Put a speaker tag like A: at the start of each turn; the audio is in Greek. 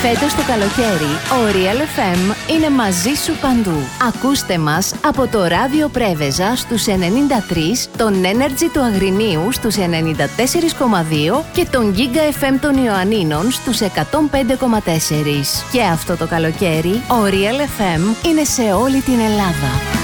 A: Φέτος το καλοκαίρι, ο Real FM είναι μαζί σου παντού. Ακούστε μας από το ράδιο Πρέβεζα στους 93, τον Energy του Αγρινίου στους 94,2 και τον Giga FM των Ιωαννίνων στους 105,4. Και αυτό το καλοκαίρι, ο Real FM είναι σε όλη την Ελλάδα.